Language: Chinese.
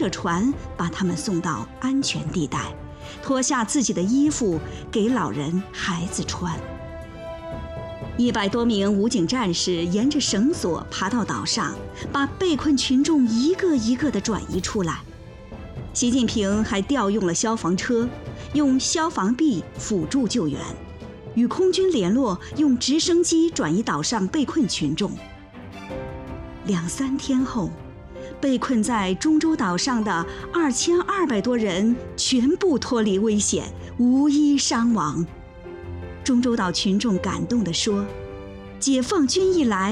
着船把他们送到安全地带，脱下自己的衣服给老人孩子穿。100多名武警战士沿着绳索爬到岛上，把被困群众一个一个地转移出来。习近平还调用了消防车，用消防臂辅助救援，与空军联络，用直升机转移岛上被困群众。2、3天后，被困在中州岛上的2200多人全部脱离危险，无一伤亡。中州岛群众感动地说：“解放军一来，